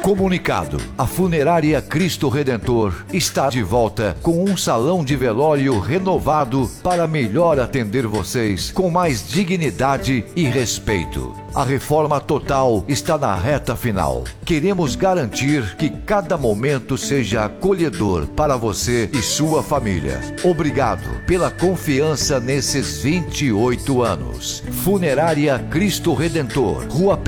Comunicado: a Funerária Cristo Redentor está de volta com um salão de velório renovado para melhor atender vocês com mais dignidade e respeito. A reforma total está na reta final. Queremos garantir que cada momento seja acolhedor para você e sua família. Obrigado pela confiança nesses 28 anos. Funerária Cristo Redentor, Rua